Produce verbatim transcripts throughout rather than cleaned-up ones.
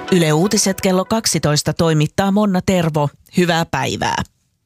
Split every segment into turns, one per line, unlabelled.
Yle Uutiset kello kaksitoista toimittaa Monna Tervo. Hyvää päivää.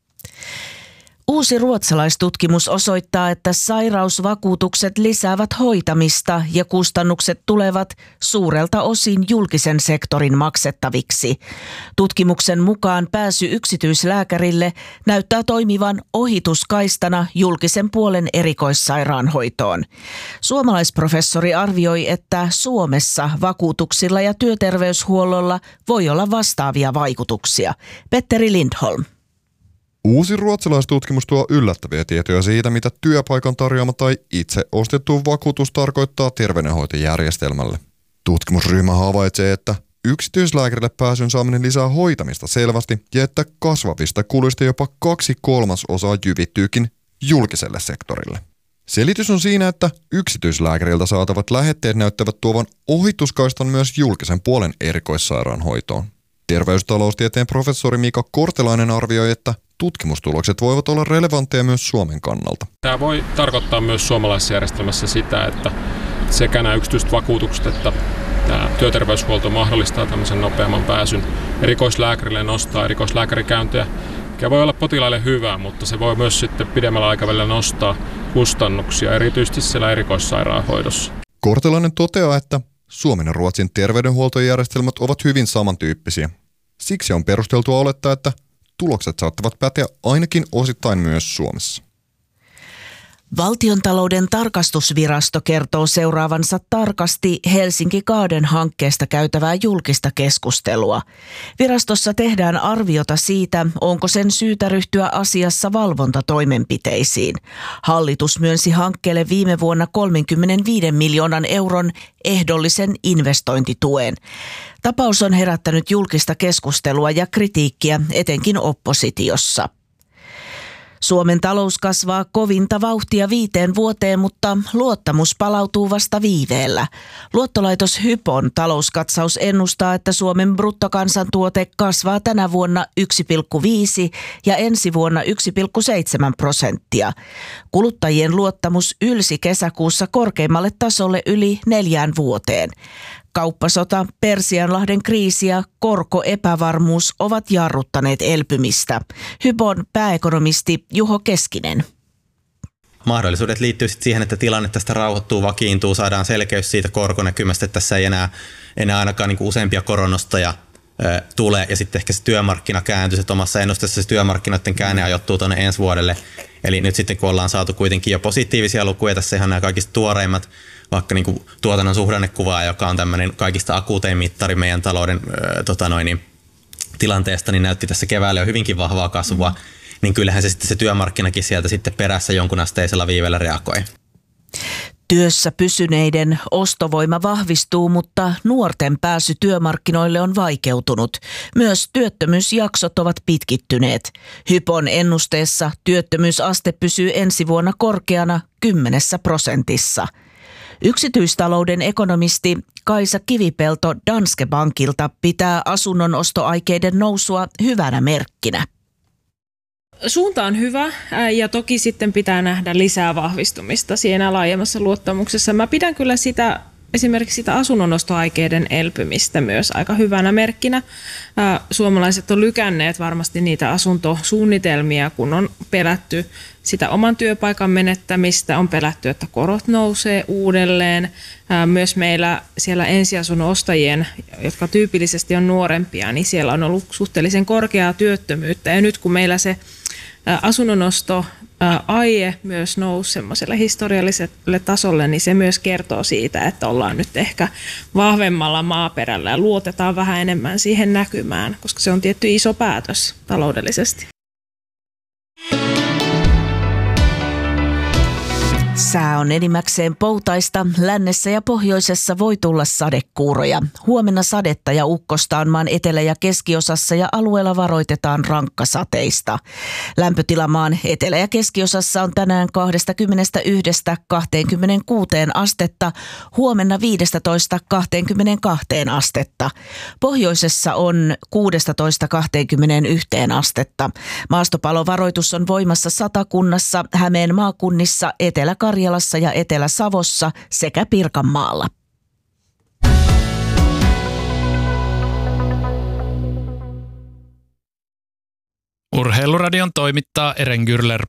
Uusi ruotsalaistutkimus osoittaa, että sairausvakuutukset lisäävät hoitamista ja kustannukset tulevat suurelta osin julkisen sektorin maksettaviksi. Tutkimuksen mukaan pääsy yksityislääkärille näyttää toimivan ohituskaistana julkisen puolen erikoissairaanhoitoon. Suomalaisprofessori arvioi, että Suomessa vakuutuksilla ja työterveyshuollolla voi olla vastaavia vaikutuksia. Petteri Lindholm.
Uusi ruotsalaistutkimus tuo yllättäviä tietoja siitä, mitä työpaikan tarjoama tai itse ostettu vakuutus tarkoittaa terveydenhoitojärjestelmälle. Tutkimusryhmä havaitsee, että yksityislääkärille pääsyn saaminen lisää hoitamista selvästi ja että kasvavista kuluista jopa kaksi kolmasosaa jyvittyykin julkiselle sektorille. Selitys on siinä, että yksityislääkäriltä saatavat lähetteet näyttävät tuovan ohituskaistan myös julkisen puolen erikoissairaanhoitoon. Terveystaloustieteen professori Mika Kortelainen arvioi, että tutkimustulokset voivat olla relevantteja myös Suomen kannalta.
Tämä voi tarkoittaa myös suomalaisessa järjestelmässä sitä, että sekä nämä yksityiset vakuutukset että tämä työterveyshuolto mahdollistaa tämmöisen nopeamman pääsyn erikoislääkärille, nostaa erikoislääkärikäyntejä, mikä voi olla potilaille hyvä, mutta se voi myös sitten pidemmällä aikavälillä nostaa kustannuksia, erityisesti siellä erikoissairaanhoidossa.
Kortelainen toteaa, että Suomen ja Ruotsin terveydenhuoltojärjestelmät ovat hyvin samantyyppisiä. Siksi on perusteltua olettaa, että tulokset saattavat päteä ainakin osittain myös Suomessa.
Valtiontalouden tarkastusvirasto kertoo seuraavansa tarkasti Helsinki Garden-hankkeesta käytävää julkista keskustelua. Virastossa tehdään arviota siitä, onko sen syytä ryhtyä asiassa valvontatoimenpiteisiin. Hallitus myönsi hankkeelle viime vuonna kolmekymmentäviisi miljoonan euron ehdollisen investointituen. Tapaus on herättänyt julkista keskustelua ja kritiikkiä etenkin oppositiossa. Suomen talous kasvaa kovinta vauhtia viiteen vuoteen, mutta luottamus palautuu vasta viiveellä. Luottolaitos Hypon talouskatsaus ennustaa, että Suomen bruttokansantuote kasvaa tänä vuonna yksi pilkku viisi ja ensi vuonna yksi pilkku seitsemän prosenttia. Kuluttajien luottamus ylsi kesäkuussa korkeimmalle tasolle yli neljään vuoteen. Kauppasota, Persianlahden kriisi ja korkoepävarmuus ovat jarruttaneet elpymistä. Hypon pääekonomisti Juho Keskinen.
Mahdollisuudet liittyy sitten siihen, että tilanne tästä rauhoittuu, vakiintuu, saadaan selkeys siitä korkonäkymästä, että tässä ei enää, enää ainakaan niin kuin useampia koronostoja ö, tule. Ja sitten ehkä se työmarkkina kääntyy, että omassa ennusteessa se työmarkkinoiden käänne ajoittuu tuonne ensi vuodelle. Eli nyt sitten kun ollaan saatu kuitenkin jo positiivisia lukuja, tässä ihan nämä kaikista tuoreimmat, vaikka niin kuin tuotannon suhdannekuvaa, joka on tämmöinen kaikista akuutein mittari meidän talouden ö, tota noin, niin, tilanteesta, niin näytti tässä keväällä jo hyvinkin vahvaa kasvua, mm. niin kyllähän se sitten se työmarkkinakin sieltä sitten perässä jonkun asteisella viivellä reagoi.
Työssä pysyneiden ostovoima vahvistuu, mutta nuorten pääsy työmarkkinoille on vaikeutunut. Myös työttömyysjaksot ovat pitkittyneet. Hypon ennusteessa työttömyysaste pysyy ensi vuonna korkeana kymmenessä prosentissa. Yksityistalouden ekonomisti Kaisa Kivipelto Danske Bankilta pitää asunnon ostoaikeiden nousua hyvänä merkkinä.
Suunta on hyvä ja toki sitten pitää nähdä lisää vahvistumista siinä laajemmassa luottamuksessa. Mä pidän kyllä sitä, esimerkiksi sitä asunnonostoaikeiden elpymistä myös aika hyvänä merkkinä. Suomalaiset on lykänneet varmasti niitä asuntosuunnitelmia, kun on pelätty sitä oman työpaikan menettämistä, on pelätty, että korot nousee uudelleen. Myös meillä siellä ensiasunnon ostajien, jotka tyypillisesti on nuorempia, niin siellä on ollut suhteellisen korkeaa työttömyyttä. Ja nyt kun meillä se asunnonosto aie myös nousi semmoiselle historialliselle tasolle, niin se myös kertoo siitä, että ollaan nyt ehkä vahvemmalla maaperällä ja luotetaan vähän enemmän siihen näkymään, koska se on tietty iso päätös taloudellisesti.
Sää on enimmäkseen poutaista. Lännessä ja pohjoisessa voi tulla sadekuuroja. Huomenna sadetta ja ukkosta on maan etelä- ja keskiosassa ja alueella varoitetaan rankkasateista. Lämpötila maan etelä- ja keskiosassa on tänään kaksikymmentäyksi kaksikymmentäkuusi astetta, huomenna viisitoista kaksikymmentäkaksi astetta. Pohjoisessa on kuusitoista kaksikymmentäyksi astetta. Maastopalovaroitus on voimassa Satakunnassa, Hämeen maakunnissa, Etelä-Karjalassa ja Etelä-Savossa sekä Pirkanmaalla.
Urheiluradion toimittaa Eren Gürler.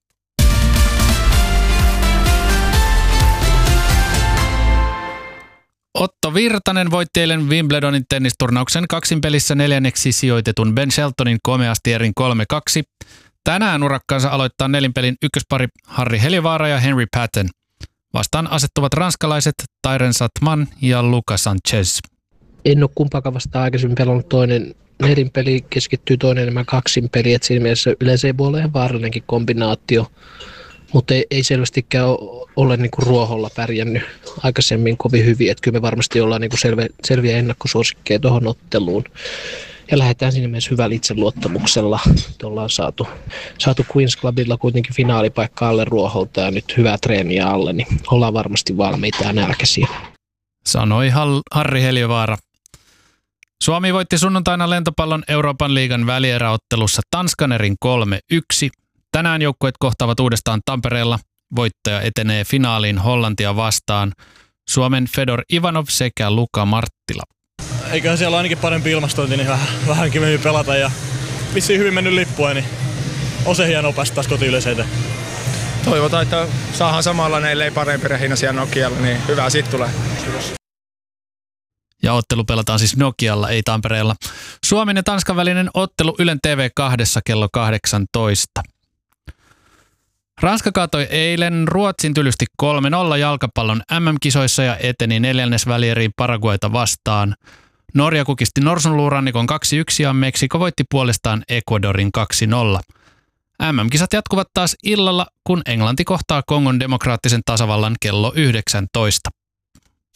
Otto Virtanen voitti eilen Wimbledonin tennisturnauksen kaksinpelissä neljänneksi sijoitetun Ben Sheltonin komeasti erin kolme kaksi. Tänään urakkaansa aloittaa nelinpelin ykköspari Harri Heliövaara ja Henry Patton. Vastaan asettuvat ranskalaiset Tyren Satman ja Luka Sanchez.
En ole kumpaakaan vastaan aikaisemmin pelannut toinen nelinpeli, keskittyy toinen enemmän kaksinpeli, että siinä mielessä yleensä ei voi olla ihan vaarallinenkin kombinaatio. Mutta ei, ei selvästikään ole niinku ruoholla pärjännyt aikaisemmin kovin hyvin, että kyllä me varmasti ollaan niinku selviä, selviä ennakkosuosikkeja tuohon otteluun. Ja lähdetään siinä mielessä hyvällä itseluottamuksella. Ollaan saatu, saatu Queens Clubilla kuitenkin finaalipaikka alle ruoholta ja nyt hyvää treeniä alle, niin ollaan varmasti valmiita ja nälkäisiä.
Sanoi Harri Heliövaara. Suomi voitti sunnuntaina lentopallon Euroopan liigan välieräottelussa Tanskan erin kolme yksi. Tänään joukkueet kohtaavat uudestaan Tampereella. Voittaja etenee finaaliin Hollantia vastaan. Suomen Fedor Ivanov sekä Luka Marttila.
Eiköhän siellä ainakin parempi ilmastointi, niin vähän, vähän kivemmin pelata ja vissiin hyvin mennyt lippua, niin on se hienoa päästä taas kotiyleisöön.
Toivotaan, että saadaan samalla ellei parempi rehina siellä Nokialla, niin hyvää siitä tulee.
Ja ottelu pelataan siis Nokialla, ei Tampereella. Suomen ja Tanskan välinen ottelu Ylen T V kaksi kello kahdeksantoista. Ranska kaatoi eilen Ruotsin tylysti kolme nolla jalkapallon M M-kisoissa ja eteni neljännesvälieriin Paraguayta vastaan. Norja kukisti Norsunluurannikon kaksi yksi ja Meksiko voitti puolestaan Ecuadorin kaksi nolla. M M-kisat jatkuvat taas illalla, kun Englanti kohtaa Kongon demokraattisen tasavallan kello yhdeksäntoista.